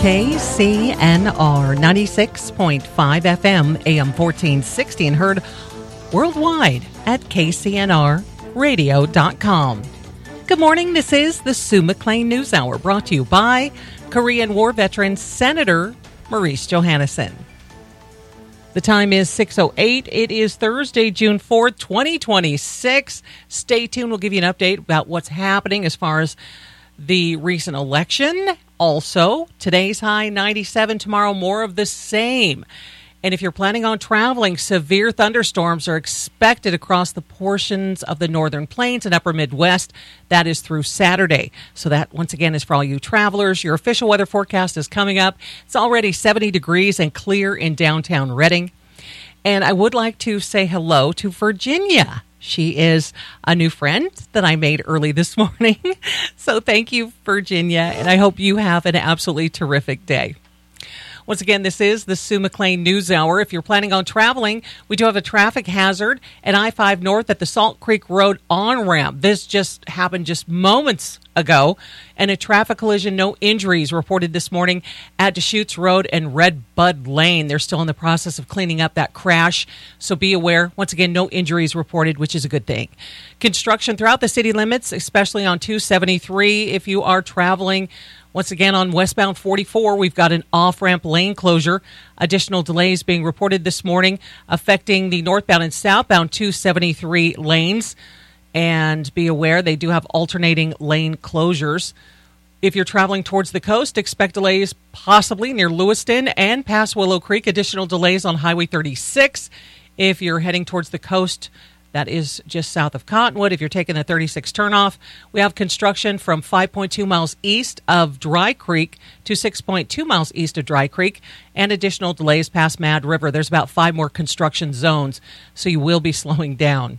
KCNR 96.5 FM, AM 1460, and heard worldwide at kcnrradio.com. Good morning. This is the Sue McLean News Hour, brought to you by Korean War veteran Senator Maurice Johannesson. The time is 6:08. It is Thursday, June 4th, 2026. Stay tuned. We'll give you an update about what's happening as far as the recent election. Also, today's high 97, tomorrow more of the same. And if you're planning on traveling, severe thunderstorms are expected across the portions of the northern plains and upper Midwest. That is through Saturday. So that, once again, is for all you travelers. Your official weather forecast is coming up. It's already 70 degrees and clear in downtown Redding. And I would like to say hello to Virginia. She is a new friend that I made early this morning. So thank you, Virginia, and I hope you have an absolutely terrific day. Once again, this is the Sue McLean News Hour. If you're planning on traveling, we do have a traffic hazard at I-5 North at the Salt Creek Road on-ramp. This just happened just moments ago, and a traffic collision, no injuries reported this morning at Deschutes Road and Red Bud Lane. They're still in the process of cleaning up that crash, so be aware. Once again, no injuries reported, which is a good thing. Construction throughout the city limits, especially on 273 if you are traveling. Once again, on westbound 44, we've got an off-ramp lane closure. Additional delays being reported this morning affecting the northbound and southbound 273 lanes. And be aware, they do have alternating lane closures. If you're traveling towards the coast, expect delays possibly near Lewiston and past Willow Creek. Additional delays on Highway 36. If you're heading towards the coast, that is just south of Cottonwood. If you're taking the 36 turnoff, we have construction from 5.2 miles east of Dry Creek to 6.2 miles east of Dry Creek, and additional delays past Mad River. There's about 5 more construction zones, so you will be slowing down.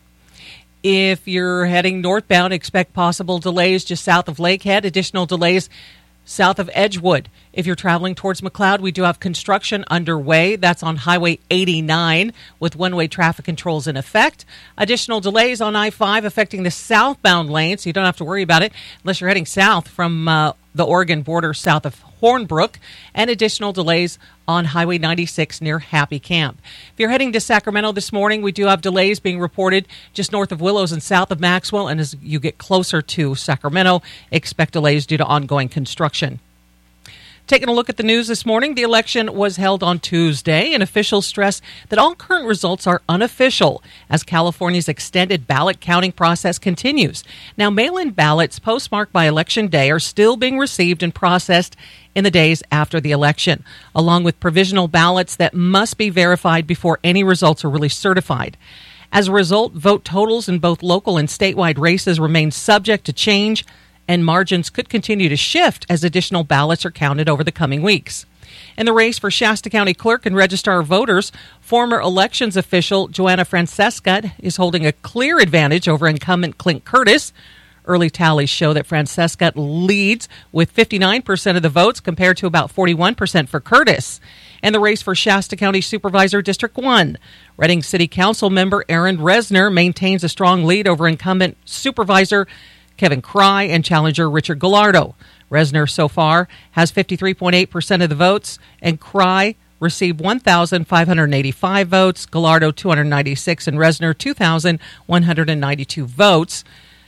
If you're heading northbound, expect possible delays just south of Lakehead. Additional delays south of Edgewood. If you're traveling towards McLeod, we do have construction underway. That's on Highway 89 with one-way traffic controls in effect. Additional delays on I-5 affecting the southbound lane, so you don't have to worry about it unless you're heading south from the Oregon border south of Hornbrook, and additional delays on Highway 96 near Happy Camp. If you're heading to Sacramento this morning, we do have delays being reported just north of Willows and south of Maxwell, and as you get closer to Sacramento, expect delays due to ongoing construction. Taking a look at the news this morning, the election was held on Tuesday, and officials stress that all current results are unofficial as California's extended ballot counting process continues. Now, mail-in ballots postmarked by Election Day are still being received and processed in the days after the election, along with provisional ballots that must be verified before any results are really certified. As a result, vote totals in both local and statewide races remain subject to change, and margins could continue to shift as additional ballots are counted over the coming weeks. In the race for Shasta County Clerk and Registrar of Voters, former elections official Joanna Francesca is holding a clear advantage over incumbent Clint Curtis. Early tallies show that Francesca leads with 59% of the votes compared to about 41% for Curtis. And the race for Shasta County Supervisor District 1, Redding City Council member Aaron Resner maintains a strong lead over incumbent Supervisor Kevin Cry and challenger Richard Gallardo. Resner so far has 53.8% of the votes, and Cry received 1,585 votes, Gallardo 296, and Resner 2,192 votes.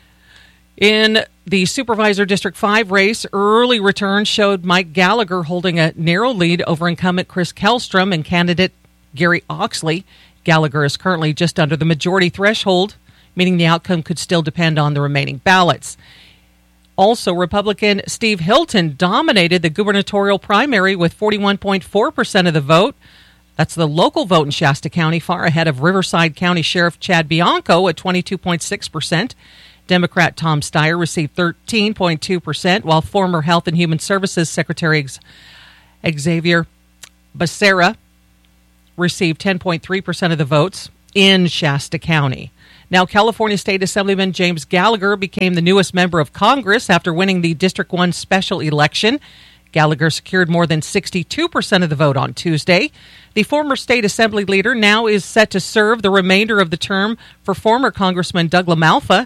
In the Supervisor District 5 race, early returns showed Mike Gallagher holding a narrow lead over incumbent Chris Kellstrom and candidate Gary Oxley. Gallagher is currently just under the majority threshold, meaning the outcome could still depend on the remaining ballots. Also, Republican Steve Hilton dominated the gubernatorial primary with 41.4% of the vote. That's the local vote in Shasta County, far ahead of Riverside County Sheriff Chad Bianco at 22.6%. Democrat Tom Steyer received 13.2%, while former Health and Human Services Secretary Xavier Becerra received 10.3% of the votes in Shasta County. Now, California State Assemblyman James Gallagher became the newest member of Congress after winning the District 1 special election. Gallagher secured more than 62% of the vote on Tuesday. The former state assembly leader now is set to serve the remainder of the term for former Congressman Doug LaMalfa.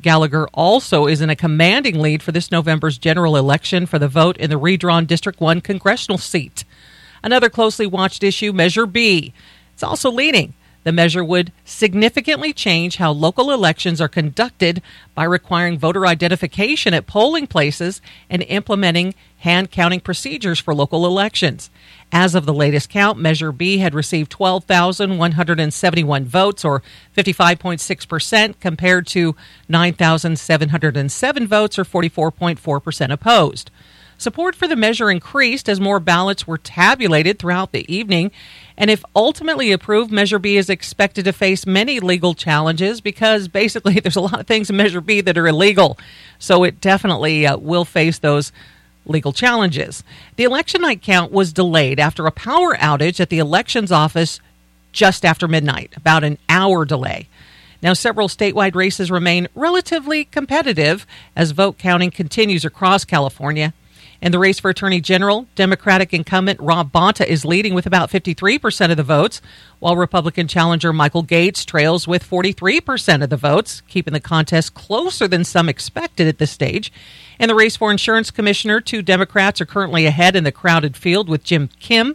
Gallagher also is in a commanding lead for this November's general election for the vote in the redrawn District 1 congressional seat. Another closely watched issue, Measure B. It's also leading. The measure would significantly change how local elections are conducted by requiring voter identification at polling places and implementing hand-counting procedures for local elections. As of the latest count, Measure B had received 12,171 votes, or 55.6%, compared to 9,707 votes, or 44.4% opposed. Support for the measure increased as more ballots were tabulated throughout the evening, and if ultimately approved, Measure B is expected to face many legal challenges because basically there's a lot of things in Measure B that are illegal, so it definitely will face those legal challenges. The election night count was delayed after a power outage at the elections office just after midnight, about an hour delay. Now, several statewide races remain relatively competitive as vote counting continues across California. In the race for Attorney General, Democratic incumbent Rob Bonta is leading with about 53% of the votes, while Republican challenger Michael Gates trails with 43% of the votes, keeping the contest closer than some expected at this stage. In the race for Insurance Commissioner, 2 Democrats are currently ahead in the crowded field, with Jane Kim,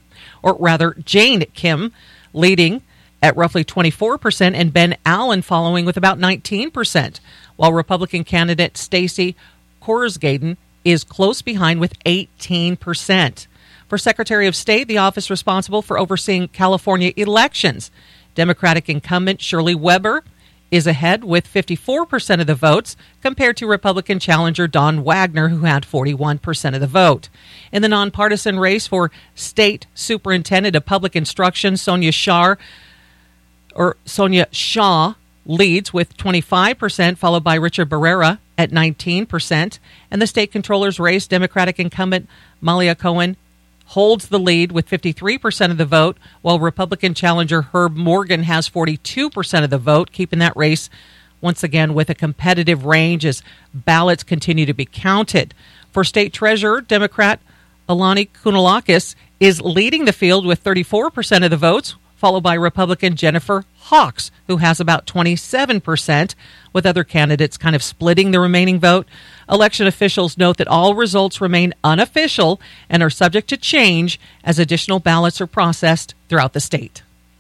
leading at roughly 24% and Ben Allen following with about 19%, while Republican candidate Stacey Korsgaden is close behind with 18%. For Secretary of State, the office responsible for overseeing California elections, Democratic incumbent Shirley Weber is ahead with 54% of the votes compared to Republican challenger Don Wagner, who had 41% of the vote. In the nonpartisan race for State Superintendent of Public Instruction, Sonia Shaw leads with 25%, followed by Richard Barrera at 19%. And the state controller's race, Democratic incumbent Malia Cohen holds the lead with 53% of the vote, while Republican challenger Herb Morgan has 42% of the vote, keeping that race once again with a competitive range as ballots continue to be counted. For state treasurer, Democrat Alani Kounalakis is leading the field with 34% of the votes, followed by Republican Jennifer Hawks, who has about 27%, with other candidates kind of splitting the remaining vote. Election officials note that all results remain unofficial and are subject to change as additional ballots are processed throughout the state.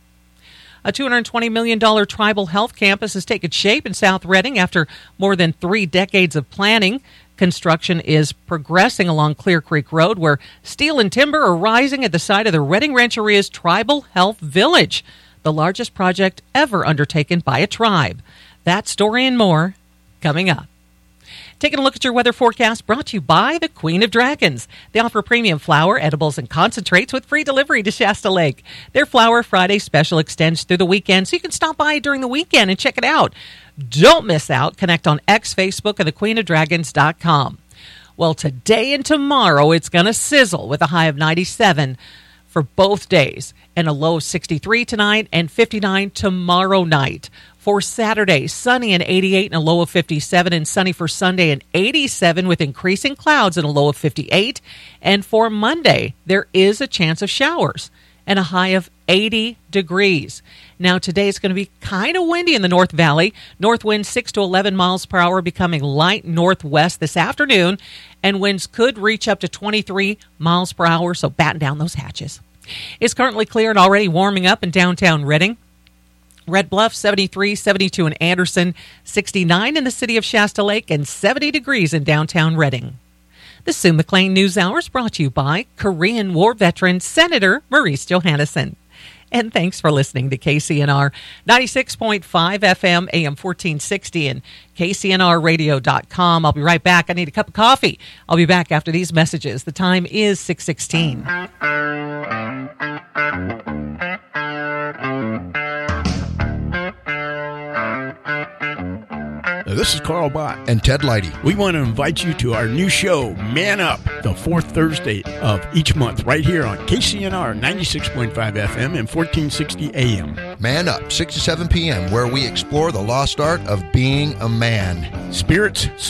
A $220 million tribal health campus has taken shape in South Redding after more than 3 decades of planning. Construction is progressing along Clear Creek Road, where steel and timber are rising at the side of the Redding Rancheria's Tribal Health Village, the largest project ever undertaken by a tribe. That story and more coming up. Taking a look at your weather forecast, brought to you by the Queen of Dragons. They offer premium flour, edibles, and concentrates with free delivery to Shasta Lake. Their Flower Friday special extends through the weekend, so you can stop by during the weekend and check it out. Don't miss out. Connect on X, Facebook, and thequeenofdragons.com. Well, today and tomorrow, it's going to sizzle with a high of 97 for both days and a low of 63 tonight and 59 tomorrow night. For Saturday, sunny and 88 and a low of 57, and sunny for Sunday and 87 with increasing clouds and a low of 58. And for Monday, there is a chance of showers and a high of 80 degrees. Now, today it's going to be kind of windy in the North Valley. North winds 6 to 11 miles per hour, becoming light northwest this afternoon, and winds could reach up to 23 miles per hour, so batten down those hatches. It's currently clear and already warming up in downtown Redding. Red Bluff, 73, 72 in Anderson, 69 in the city of Shasta Lake, and 70 degrees in downtown Redding. The Sue McLean News Hour is brought to you by Korean War veteran Senator Maurice Johannesson. And thanks for listening to KCNR 96.5 FM, AM 1460, and KCNRradio.com. I'll be right back. I need a cup of coffee. I'll be back after these messages. The time is 6:16. This is Carl Bott and Ted Leidy. We want to invite you to our new show, Man Up, the 4th Thursday of each month, right here on KCNR 96.5 FM and 1460 AM. Man Up, 6 to 7 p.m., where we explore the lost art of being a man. Spirits,